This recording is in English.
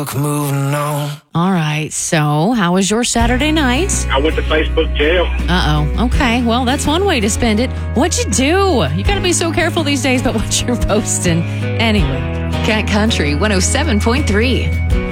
Moving on. All right. So, how was your Saturday night? I went to Facebook jail. Uh-oh. Okay. Well, that's one way to spend it. What'd you do? You got to be so careful these days about what you're posting. Anyway. Cat Country 107.3.